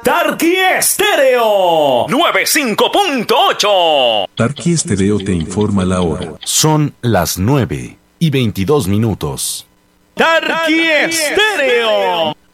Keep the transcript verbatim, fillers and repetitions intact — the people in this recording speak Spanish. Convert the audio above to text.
Tarqui Estéreo noventa y cinco punto ocho. Tarqui Estéreo te informa la hora. Son las nueve y veintidós minutos. Tarqui Estéreo.